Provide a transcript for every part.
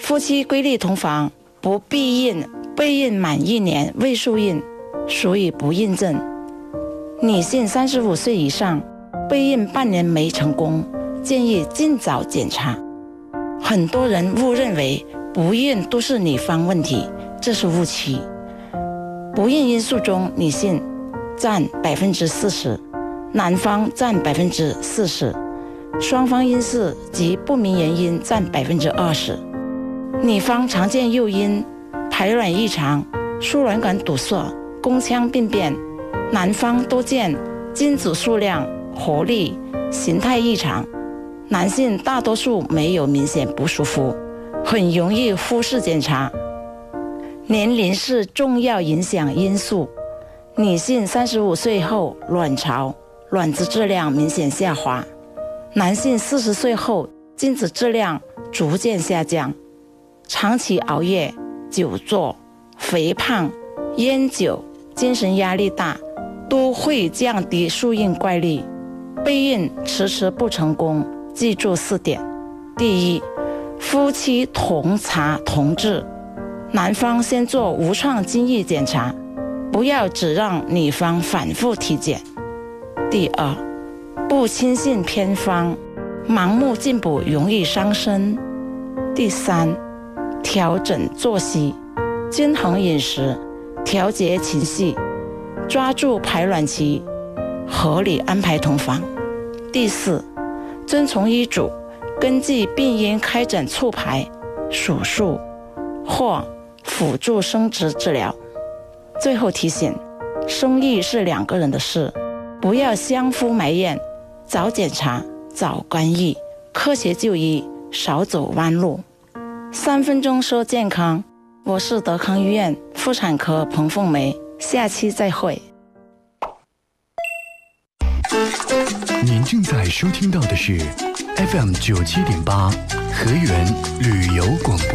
夫妻规律同房，不避孕，备孕满1年未受孕，属于不孕症。女性35岁以上，备孕半年没成功，建议尽早检查。很多人误认为不孕都是女方问题，这是误区。不孕因素中，女性占40%，男方占40%，双方因素及不明原因占20%。女方常见诱因排卵异常、输卵管堵塞、宫腔病变，男方多见精子数量、活力、形态异常。男性大多数没有明显不舒服，很容易忽视检查。年龄是重要影响因素，女性35岁后卵巢、卵子质量明显下滑，男性40岁后精子质量逐渐下降。长期熬夜、久坐、肥胖、烟酒、精神压力大，都会降低受孕概率。备孕迟迟不成功，记住4点。第一，夫妻同查同治，男方先做无创精液检查，不要只让女方反复体检。第二，不轻信偏方，盲目进补容易伤身。第三，调整作息，均衡饮食，调节情绪，抓住排卵期，合理安排同房。第四，遵从医嘱，根据病因开展促排、手术或辅助生殖治疗。最后提醒，生育是2个人的事，不要相互埋怨，早检查，早干预，科学就医，少走弯路。3分钟说健康，我是德康医院妇产科彭凤梅，下期再会。 您正在收听到的是 FM 97.8河源旅游广播。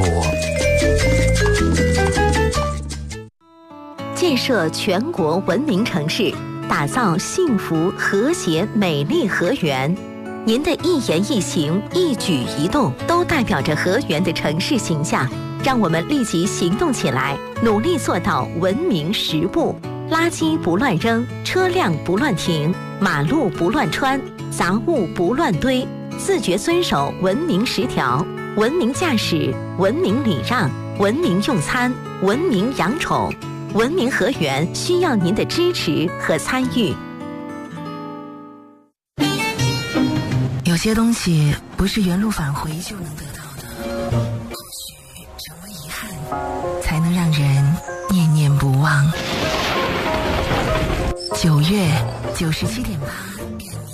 建设全国文明城市，打造幸福和谐美丽河源。您的一言一行、一举一动都代表着河源的城市形象。让我们立即行动起来，努力做到文明10步：垃圾不乱扔，车辆不乱停，马路不乱穿，杂物不乱堆，自觉遵守文明10条，文明驾驶，文明礼让，文明用餐，文明养宠。文明河源需要您的支持和参与。 有些东西不是原路返回就能得到的，或许成为遗憾，才能让人念念不忘。9月97.8。